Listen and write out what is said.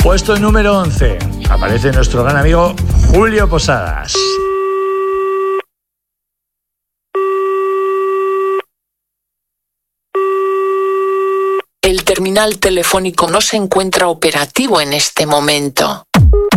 Puesto número 11. Aparece nuestro gran amigo Julio Posadas. El terminal telefónico no se encuentra operativo en este momento.